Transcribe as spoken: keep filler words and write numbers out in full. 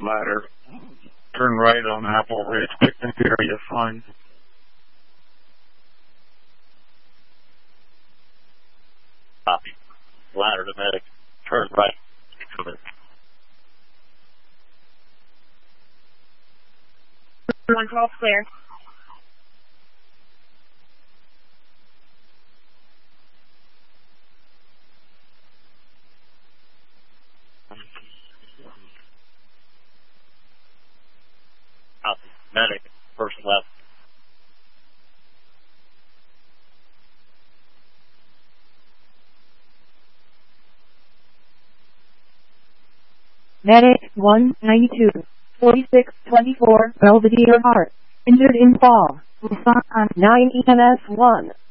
ladder. Turn right on Apple Ridge, picnic area, fine. Copy. Ladder to medic. Turn right. one twelve clear. Copy. Medic. First left. Medic one ninety-two, forty-six twenty-four, Belvedere Heart. Injured in fall. Response on nine E M S one.